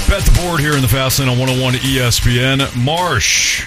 Bet the board here in the Fast Lane on 101 ESPN. Marsh.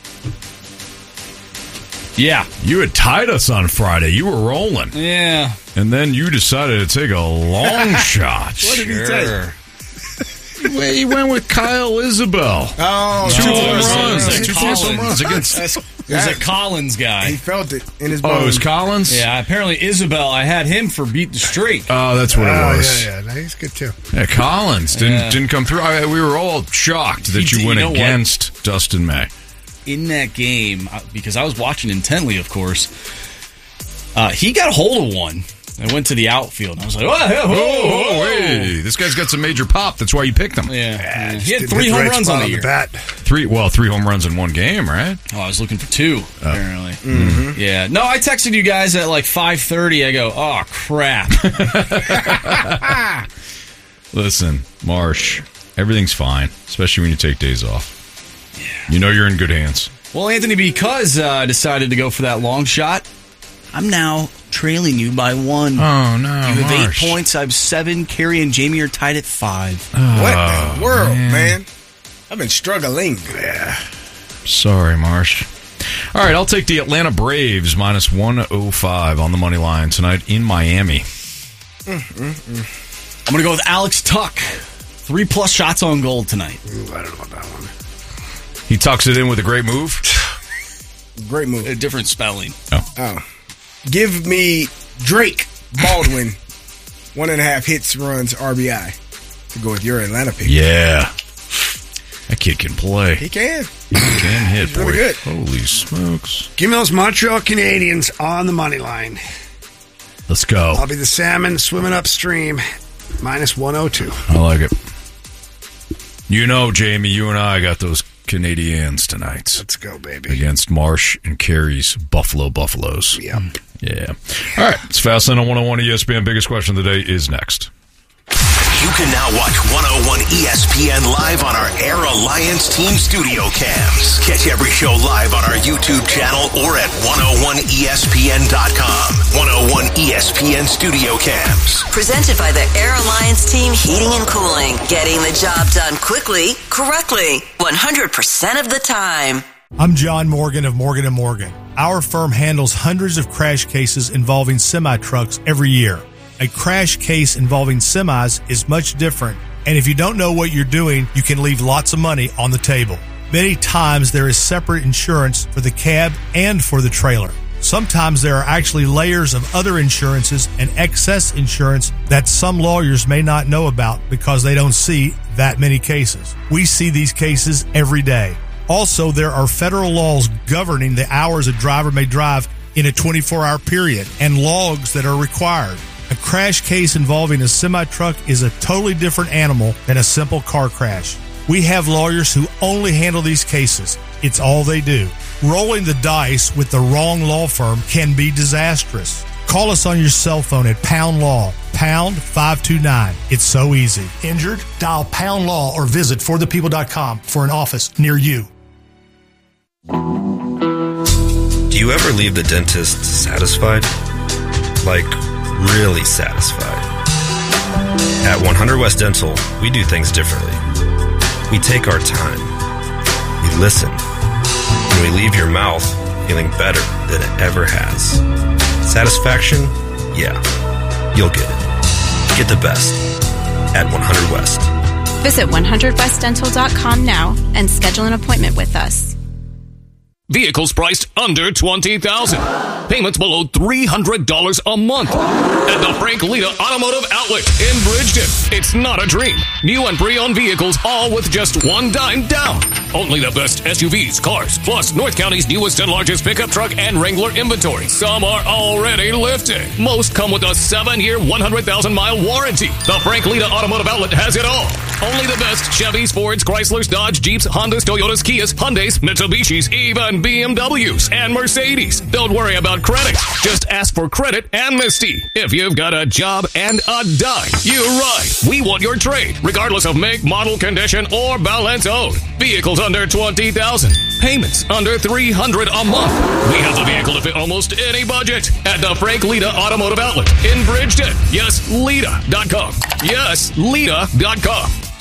Yeah. You had tied us on Friday. You were rolling. Yeah. And then you decided to take a long shot. What did he take? He went with Kyle Isabel. Oh, 2 home Collins. runs. 2 home runs against. It was a Collins guy. He felt it in his bones. Oh, it was Collins? Yeah, apparently Isabel, I had him for beat the streak. Oh, that's what it was. Yeah, he's good too. Yeah, Collins didn't come through. We were all shocked that you went against Dustin May. In that game, because I was watching intently, of course, he got a hold of one. I went to the outfield, and I was like, hey, this guy's got some major pop. That's why you picked him. Yeah. He had 3 home runs on the year. 3 home runs in one game, right? Oh, I was looking for 2, apparently. Mm-hmm. Yeah. No, I texted you guys at like 5:30. I go, oh, crap. Listen, Marsh, everything's fine, especially when you take days off. Yeah. You know you're in good hands. Well, Anthony, because I decided to go for that long shot, I'm now trailing you by 1. Oh, no, You have Marsh. 8 points. I have 7. Carrie and Jamie are tied at 5. What in the world, man? I've been struggling. Yeah. Sorry, Marsh. All right, I'll take the Atlanta Braves minus 105 on the money line tonight in Miami. I'm going to go with Alex Tuck. 3+ shots on goal tonight. Ooh, I don't know about that one. He tucks it in with a great move. Great move. A different spelling. Oh. Give me Drake Baldwin, 1.5 hits, runs, RBI. To go with your Atlanta pick. Yeah. That kid can play. He can. He can hit, He's really boy. good. Holy smokes. Give me those Montreal Canadiens on the money line. Let's go. I'll be the salmon swimming upstream, minus 102. I like it. You know, Jamie, you and I got those Canadians tonight. Let's go, baby. Against Marsh and Carey's Buffaloes. Yep. Yeah. All right. It's Fast Lane on 101 ESPN. Biggest question of the day is next. You can now watch 101 ESPN live on our Air Alliance Team Studio Cams. Catch every show live on our YouTube channel or at 101ESPN.com. 101 ESPN Studio Cams. Presented by the Air Alliance Team Heating and Cooling. Getting the job done quickly, correctly, 100% of the time. I'm John Morgan of Morgan & Morgan. Our firm handles hundreds of crash cases involving semi-trucks every year. A crash case involving semis is much different, and if you don't know what you're doing, you can leave lots of money on the table. Many times there is separate insurance for the cab and for the trailer. Sometimes there are actually layers of other insurances and excess insurance that some lawyers may not know about because they don't see that many cases. We see these cases every day. Also, there are federal laws governing the hours a driver may drive in a 24-hour period and logs that are required. A crash case involving a semi-truck is a totally different animal than a simple car crash. We have lawyers who only handle these cases. It's all they do. Rolling the dice with the wrong law firm can be disastrous. Call us on your cell phone at Pound Law, pound 529. It's so easy. Injured? Dial Pound Law or visit forthepeople.com for an office near you. Do you ever leave the dentist satisfied? Like, really satisfied? At 100 West Dental, we do things differently. We take our time. We listen. And we leave your mouth feeling better than it ever has. Satisfaction? Yeah. You'll get it. Get the best at 100 West. Visit 100westdental.com now and schedule an appointment with us. Vehicles priced under $20,000. Payments below $300 a month. At the Frank Lita Automotive Outlet in Bridgeton. It's not a dream. New and pre-owned vehicles, all with just $1 down. Only the best SUVs, cars, plus North County's newest and largest pickup truck and Wrangler inventory. Some are already lifted. Most come with a 7-year, 100,000-mile warranty. The Frank Lita Automotive Outlet has it all. Only the best Chevys, Fords, Chryslers, Dodge, Jeeps, Hondas, Toyotas, Kias, Hyundais, Mitsubishis, even BMWs and Mercedes. Don't worry about credit. Just ask for credit amnesty. If you've got a job and a dime, you're right. We want your trade, regardless of make, model, condition, or balance owed. Vehicles under $20,000. Payments under $300 a month. We have the vehicle to fit almost any budget at the Frank Lita Automotive Outlet in Bridgeton. Yes, Lita.com. Yes, Lita.com.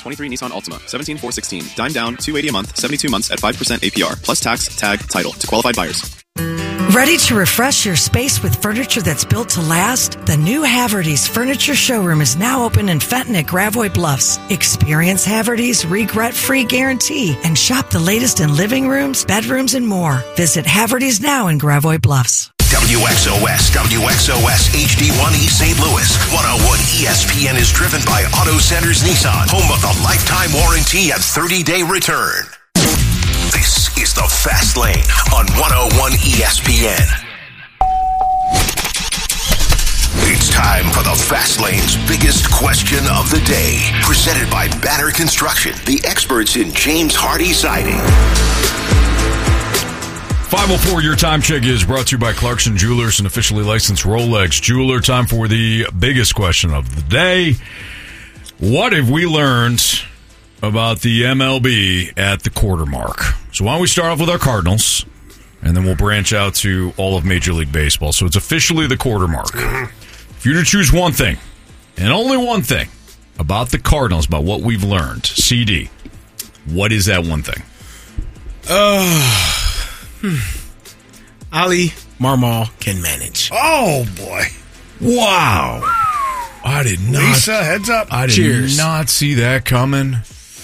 23 Nissan Altima, 17,416. Dime down, $280 a month, 72 months at 5% APR. Plus tax, tag, title to qualified buyers. Ready to refresh your space with furniture that's built to last? The new Haverty's Furniture Showroom is now open in Fenton at Gravois Bluffs. Experience Haverty's regret-free guarantee and shop the latest in living rooms, bedrooms, and more. Visit Haverty's now in Gravois Bluffs. WXOS HD1 East St. Louis. 101 ESPN is driven by Auto Centers Nissan, home of the lifetime warranty and 30-day return. This is the Fast Lane on 101 ESPN. It's time for the Fast Lane's biggest question of the day. Presented by Banner Construction, the experts in James Hardy Siding. 504, your time check is brought to you by Clarkson Jewelers, an officially licensed Rolex jeweler. Time for the biggest question of the day. What have we learned about the MLB at the quarter mark? So why don't we start off with our Cardinals, and then we'll branch out to all of Major League Baseball. So it's officially the quarter mark. If you were to choose one thing, and only one thing, about the Cardinals, about what we've learned, CD, what is that one thing? Ali Marmol can manage. Oh, boy. Wow. I did not. Lisa, heads up. I did not see that coming.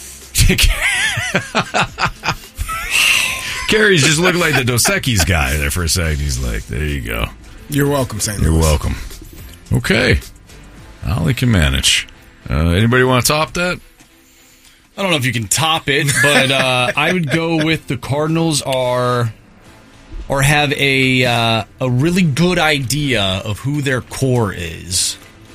Gary's just looking like the Dos Equis guy there for a second. He's like, there you go. You're welcome, St. Louis. You're welcome. Okay. Ali can manage. Anybody want to top that? I don't know if you can top it, but I would go with the Cardinals have a really good idea of who their core is.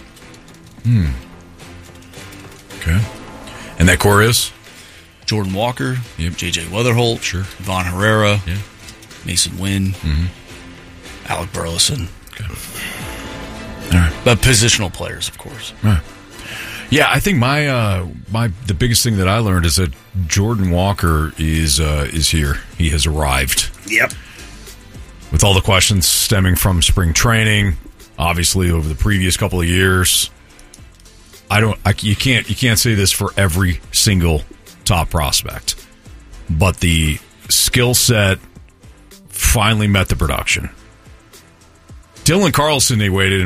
Okay. And that core is? Jordan Walker, yep. J.J. Weatherholt, sure. Vaughn Herrera, yeah. Mason Wynn, Alec Burleson. Okay. All right. But positional players, of course. All right. Yeah, I think the biggest thing that I learned is that Jordan Walker is here. He has arrived. Yep. With all the questions stemming from spring training, obviously over the previous couple of years, you can't say this for every single top prospect, but the skill set finally met the production. Dylan Carlson, they waited.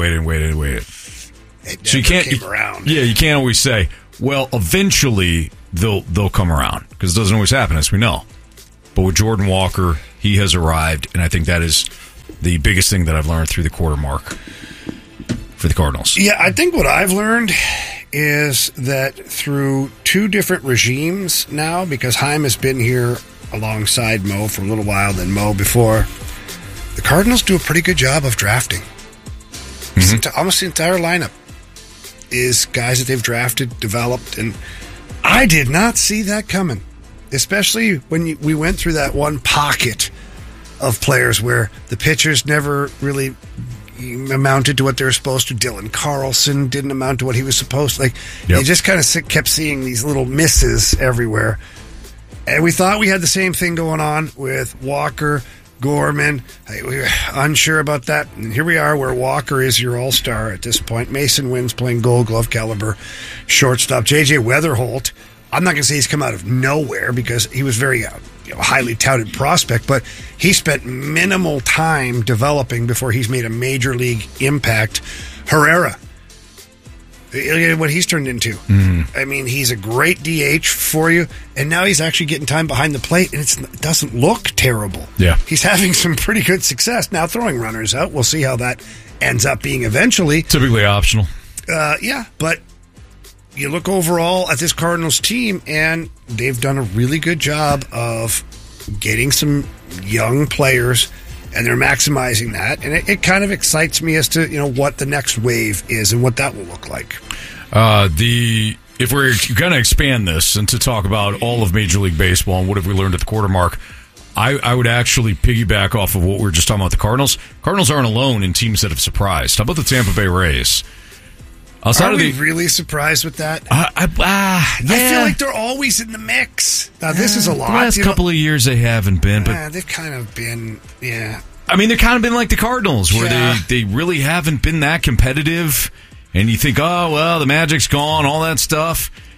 So you can't around. Yeah, you can't always say, well, eventually they'll come around, because it doesn't always happen, as we know. But with Jordan Walker, he has arrived, and I think that is the biggest thing that I've learned through the quarter mark for the Cardinals. Yeah, I think what I've learned is that through two different regimes now, because Heim has been here alongside Mo for a little while, than Mo before, the Cardinals do a pretty good job of drafting. Almost the entire lineup is guys that they've drafted, developed, and I did not see that coming. Especially when we went through that one pocket of players where the pitchers never really amounted to what they were supposed to. Dylan Carlson didn't amount to what he was supposed to. You just kind of kept seeing these little misses everywhere. And we thought we had the same thing going on with Walker, Gorman. We were unsure about that. And here we are where Walker is your all-star at this point. Mason Wynn's playing Gold Glove caliber shortstop. J.J. Weatherholt, I'm not going to say he's come out of nowhere because he was very highly touted prospect, but he spent minimal time developing before he's made a major league impact. Herrera, look at what he's turned into. I mean, he's a great DH for you, and now he's actually getting time behind the plate, and it doesn't look terrible. Yeah. He's having some pretty good success. Now throwing runners out, we'll see how that ends up being eventually. Typically optional. Yeah, but you look overall at this Cardinals team, and they've done a really good job of getting some young players, and they're maximizing that. And it kind of excites me as to what the next wave is and what that will look like. If we're going to expand this and to talk about all of Major League Baseball and what have we learned at the quarter mark, I would actually piggyback off of what we were just talking about the Cardinals. Cardinals aren't alone in teams that have surprised. How about the Tampa Bay Rays? Are we really surprised with that? Yeah. I feel like they're always in the mix. Now, this is a lot. The last couple of years they haven't been, but they've kind of been, I mean, they've kind of been like the Cardinals, where they really haven't been that competitive. And you think, oh, well, the magic's gone, all that stuff.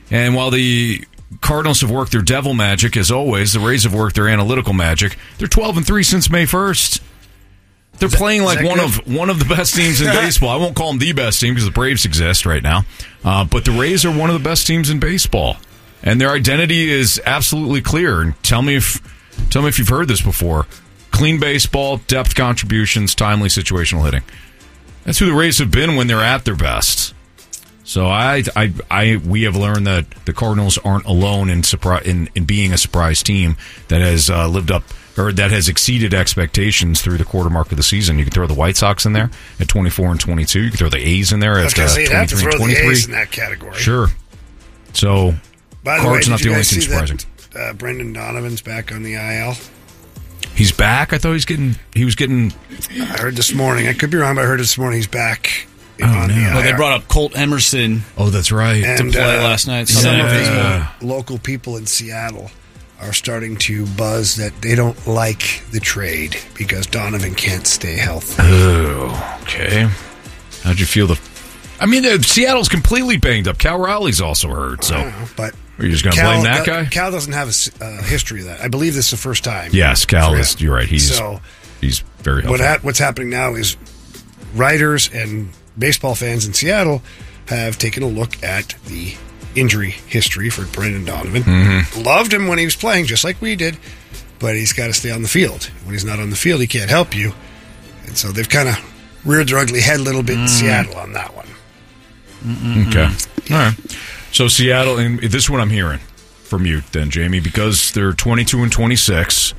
And while the Cardinals have worked their devil magic, as always, the Rays have worked their analytical magic. They're 12-3 since May 1st. They're playing like one of the best teams in baseball. I won't call them the best team because the Braves exist right now. But the Rays are one of the best teams in baseball. And their identity is absolutely clear. And tell me if you've heard this before. Clean baseball, depth contributions, timely situational hitting. That's who the Rays have been when they're at their best. So we have learned that the Cardinals aren't alone in being a surprise team that has lived up or that has exceeded expectations through the quarter mark of the season. You can throw the White Sox in there at 24-22. You can throw the A's in there at 23-23. The A's in that category. Sure. So, by the Cards way, not the only thing surprising. Brendan Donovan's back on the IL. He's back. I thought he was getting. I heard this morning. I could be wrong, but I heard this morning he's back. Well, they brought up Colt Emerson. Oh, that's right. To play last night. Some of the local people in Seattle are starting to buzz that they don't like the trade because Donovan can't stay healthy. Oh, okay. How'd you feel? Seattle's completely banged up. Cal Rowley's also hurt. So, but are you just going to blame that guy? Cal doesn't have a history of that. I believe this is the first time. Yes, Cal is. You're right. He's very healthy. What's happening now is writers and baseball fans in Seattle have taken a look at the injury history for Brendan Donovan. Mm-hmm. Loved him when he was playing, just like we did, but he's got to stay on the field. When he's not on the field, he can't help you. And so they've kind of reared their ugly head a little bit in Seattle on that one. Okay. All right. So Seattle, and this is what I'm hearing from you then, Jamie, because they're 22-26,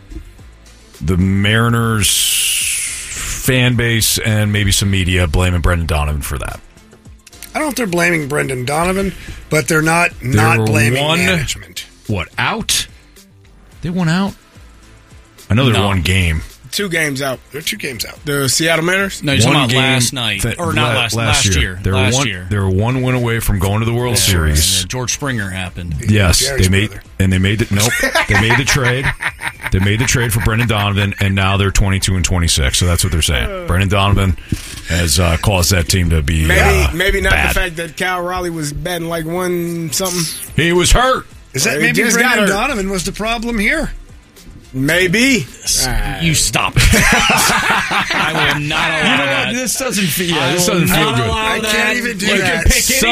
the Mariners fan base and maybe some media blaming Brendan Donovan for that. I don't know if they're blaming Brendan Donovan, but they're not blaming management. What, out? They won out? I know they're one game. 2 games out. They're 2 games out. The Seattle Mariners? No, you're talking about last night. Or not last year. Last year. They were 1 win away from going to the World Series. And George Springer happened. Yes, Gary's they brother. made the trade. They made the trade for Brendan Donovan, and now they're 22-26. So that's what they're saying. Brendan Donovan has caused that team to be maybe not bad. The fact that Cal Raleigh was batting like 1 something. He was hurt. Is that maybe Brendan Donovan was the problem here? Maybe. You stop it. I will not allow that. This doesn't feel good. I can't even do that.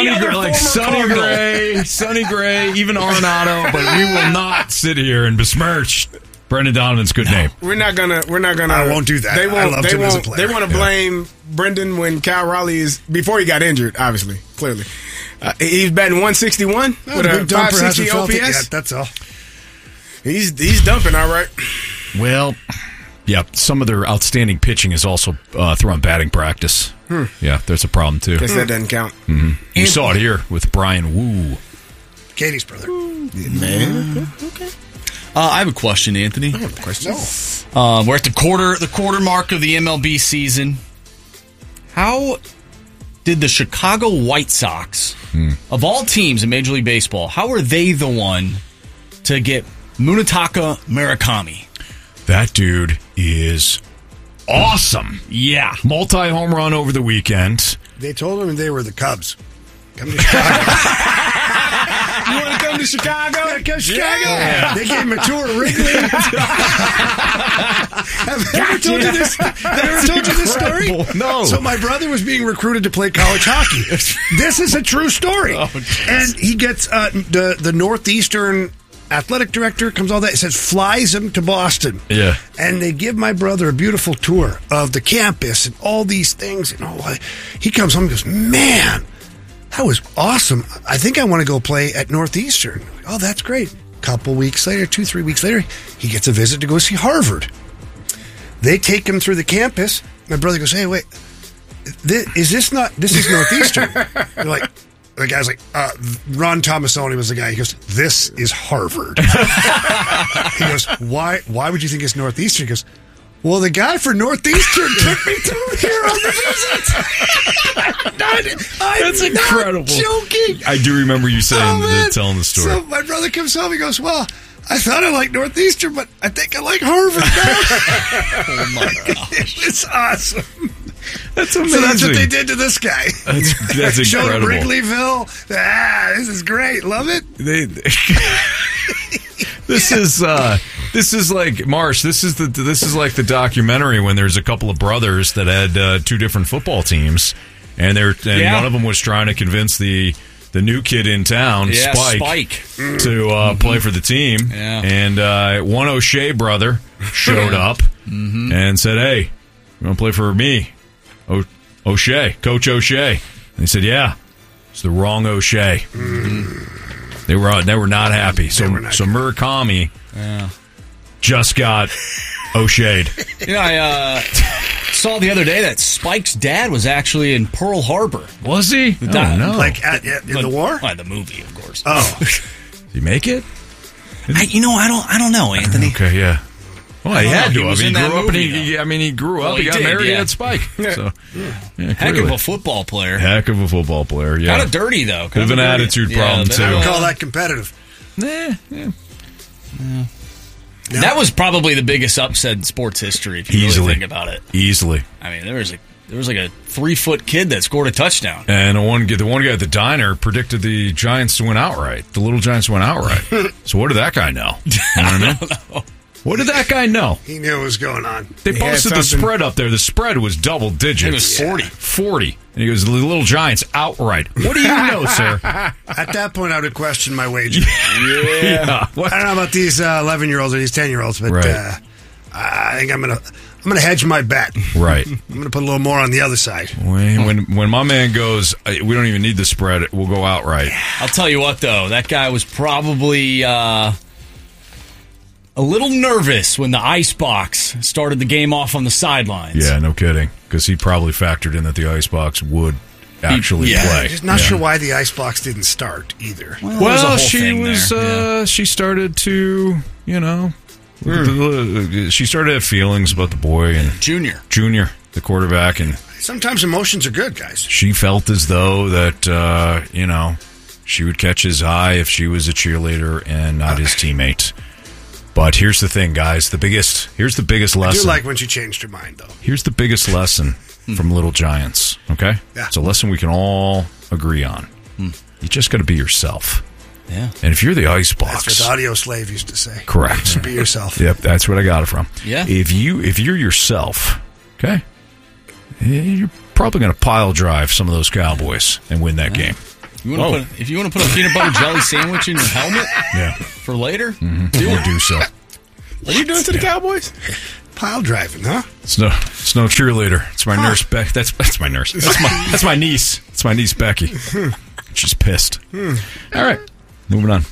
Sonny Gray, even Arenado, but we will not sit here and besmirch Brendan Donovan's good name. We're not gonna. I won't do that. I loved him as a player. They want to blame Brendan when Cal Raleigh is before he got injured. Obviously, clearly, he's batting 161 with a 560 OPS. That's all. He's dumping, all right. Well, yeah, some of their outstanding pitching is also through on batting practice. Yeah, there's a problem, too. Guess that doesn't count. Mm-hmm. You saw it here with Brian Wu. Katie's brother. Man. Okay. I have a question, Anthony. I have a question. We're at the quarter mark of the MLB season. How did the Chicago White Sox, of all teams in Major League Baseball, how were they the one to get Munetaka Murakami? That dude is awesome. Yeah. Multi-home run over the weekend. They told him they were the Cubs. Come to Chicago. You want to come to Chicago? Come to Chicago. Yeah. They gave him a tour of Wrigley. Have I ever told you this story? No. So my brother was being recruited to play college hockey. This is a true story. And he gets the Northeastern athletic director comes all that. It says flies him to Boston. Yeah. And they give my brother a beautiful tour of the campus and all these things. And he comes home and goes, man, that was awesome. I think I want to go play at Northeastern. Oh, that's great. Couple weeks later, 2-3 weeks later, he gets a visit to go see Harvard. They take him through the campus. My brother goes, hey, wait, this is Northeastern. They're like, the guy's like, Ron Tomasoni was the guy. He goes, this is Harvard. He goes, why would you think it's Northeastern? He goes, well, the guy for Northeastern took me through here on the visit. That's incredible. Joking. I do remember you saying telling the story. So my brother comes home. He goes, well, I thought I liked Northeastern, but I think I like Harvard now. Oh, my gosh. It's awesome. That's amazing. So that's what they did to this guy. That's Showed him incredible. Wrigleyville. This is great. Love it. This is like Marsh. This is like the documentary when there's a couple of brothers that had two different football teams, and one of them was trying to convince the new kid in town, Spike, to play for the team. Yeah. And one O'Shea brother showed up and said, "Hey, you want to play for me, O'Shea, Coach O'Shea?" And he said, "Yeah, it's the wrong O'Shea." They were not happy. So Murakami just got O'Shea'd. I saw the other day that Spike's dad was actually in Pearl Harbor. Was he? No. Like in the war? The movie, of course. Oh. Did he make it? I don't know, Anthony. Okay, yeah. Well, he had to. He was He in grew that up, movie, and he grew up. Well, he got did, married yeah. at Spike. So, Heck clearly. of a football player. Heck of a football player. Yeah, Kind of dirty though. Bit of an attitude problem too. I would call that competitive. That was probably the biggest upset in sports history, if you really think about it. Easily. I mean, there was like a 3-foot kid that scored a touchdown. And the one guy at the diner predicted the Giants to win outright. The Little Giants went outright. So what did that guy know? You know what I mean? What did that guy know? He knew what was going on. They posted the spread up there. The spread was double digits. It was 40. 40. And he goes, the Little Giants outright. What do you know, sir? At that point, I would have questioned my wager. Yeah. I don't know about these 11-year-olds or these 10-year-olds, but I think I'm gonna hedge my bet. Right. I'm gonna put a little more on the other side. When my man goes, we don't even need the spread. We'll go outright. I'll tell you what, though, that guy was probably a little nervous when the Icebox started the game off on the sidelines. Yeah, no kidding. Because he probably factored in that the Icebox would actually play. Just not sure why the Icebox didn't start either. Well, she started to, she started to have feelings about the boy and Junior, the quarterback, and sometimes emotions are good, guys. She felt as though that she would catch his eye if she was a cheerleader and not his teammate. But here's the thing, guys. Here's the biggest lesson. I do like when she changed her mind, though. Here's the biggest lesson from Little Giants, okay? Yeah. It's a lesson we can all agree on. You just got to be yourself. Yeah. And if you're the Icebox... That's what the audio slave used to say. Correct. Just be yourself. Yep, that's what I got it from. Yeah. If you're yourself, okay, you're probably going to pile drive some of those Cowboys and win that game. If you want to put a peanut butter jelly sandwich in your helmet for later, do so. What are you doing to the Cowboys? Pile driving, huh? It's no cheerleader. It's my nurse, Beck. That's my nurse. That's my niece. It's my niece, Becky. She's pissed. All right, moving on.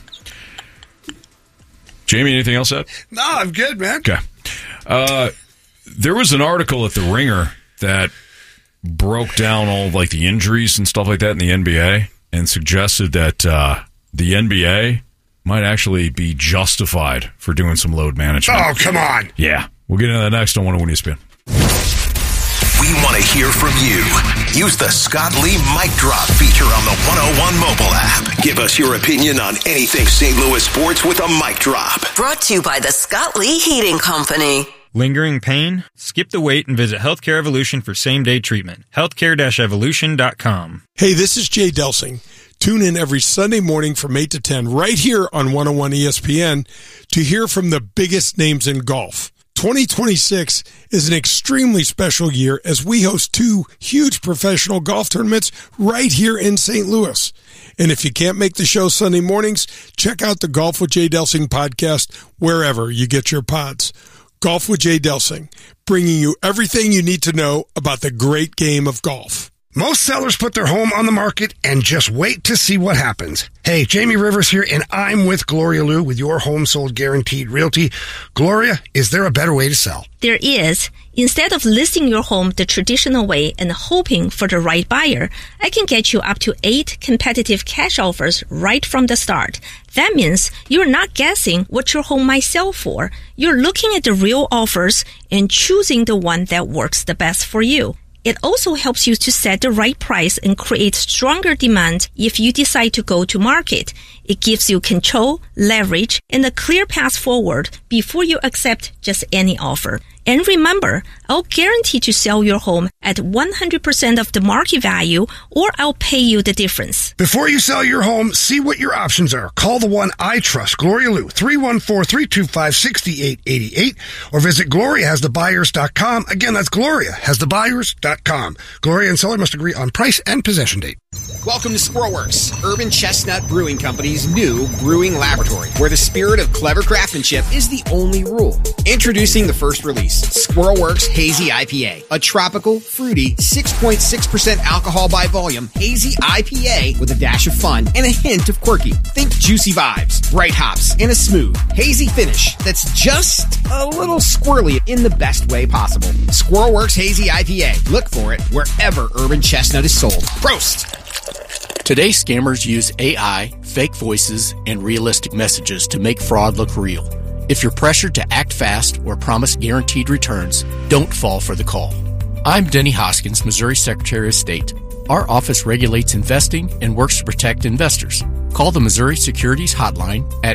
Jamie, anything else up? No, I'm good, man. Okay. There was an article at The Ringer that broke down all like the injuries and stuff like that in the NBA and suggested that the NBA might actually be justified for doing some load management. Oh, come on. Yeah. We'll get into that next on 101 ESPN. We want to hear from you. Use the Scott Lee Mic Drop feature on the 101 mobile app. Give us your opinion on anything St. Louis sports with a mic drop. Brought to you by the Scott Lee Heating Company. Lingering pain? Skip the wait and visit Healthcare Evolution for same-day treatment. Healthcare-evolution.com. Hey, this is Jay Delsing. Tune in every Sunday morning from 8 to 10 right here on 101 ESPN to hear from the biggest names in golf. 2026 is an extremely special year as we host 2 huge professional golf tournaments right here in St. Louis. And if you can't make the show Sunday mornings, check out the Golf with Jay Delsing podcast wherever you get your pods. Golf with Jay Delsing, bringing you everything you need to know about the great game of golf. Most sellers put their home on the market and just wait to see what happens. Hey, Jamie Rivers here, and I'm with Gloria Liu with your Home Sold Guaranteed Realty. Gloria, is there a better way to sell? There is. Instead of listing your home the traditional way and hoping for the right buyer, I can get you up to 8 competitive cash offers right from the start. That means you're not guessing what your home might sell for. You're looking at the real offers and choosing the one that works the best for you. It also helps you to set the right price and create stronger demand if you decide to go to market. It gives you control, leverage, and a clear path forward before you accept just any offer. And remember, I'll guarantee to sell your home at 100% of the market value, or I'll pay you the difference. Before you sell your home, see what your options are. Call the one I trust, Gloria Liu, 314-325-6888, or visit GloriaHasTheBuyers.com. Again, that's GloriaHasTheBuyers.com. Gloria and seller must agree on price and possession date. Welcome to Squirrelworks, Urban Chestnut Brewing Company's new brewing laboratory, where the spirit of clever craftsmanship is the only rule. Introducing the first release, Squirrelworks Hazy IPA, a tropical, fruity, 6.6% alcohol by volume hazy IPA with a dash of fun and a hint of quirky. Think juicy vibes, bright hops, and a smooth, hazy finish that's just a little squirrely in the best way possible. Squirrelworks Hazy IPA. Look for it wherever Urban Chestnut is sold. Prost! Today, scammers use AI, fake voices, and realistic messages to make fraud look real. If you're pressured to act fast or promise guaranteed returns, don't fall for the call. I'm Denny Hoskins, Missouri Secretary of State. Our office regulates investing and works to protect investors. Call the Missouri Securities Hotline at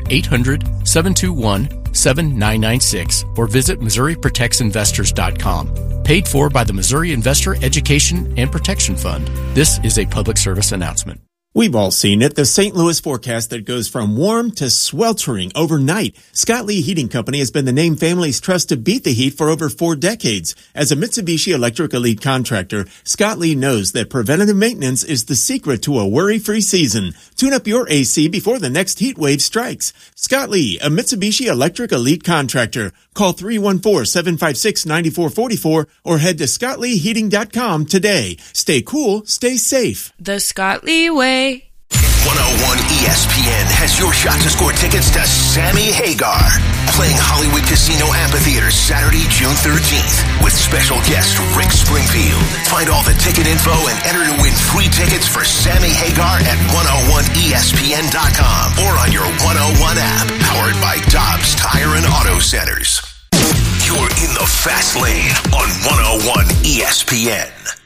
800-721-7996 or visit MissouriProtectsInvestors.com. Paid for by the Missouri Investor Education and Protection Fund. This is a public service announcement. We've all seen it, the St. Louis forecast that goes from warm to sweltering overnight. Scott Lee Heating Company has been the name families trust to beat the heat for over 4 decades. As a Mitsubishi Electric Elite contractor, Scott Lee knows that preventative maintenance is the secret to a worry-free season. Tune up your AC before the next heat wave strikes. Scott Lee, a Mitsubishi Electric Elite contractor. Call 314-756-9444 or head to ScottLeeHeating.com today. Stay cool, stay safe. The Scott Lee way. 101 ESPN has your shot to score tickets to Sammy Hagar playing Hollywood Casino Amphitheater Saturday, June 13th with special guest Rick Springfield. Find all the ticket info and enter to win free tickets for Sammy Hagar at 101ESPN.com or on your 101 app, powered by Dobbs Tire and Auto Centers. You're in the fast lane on 101 ESPN.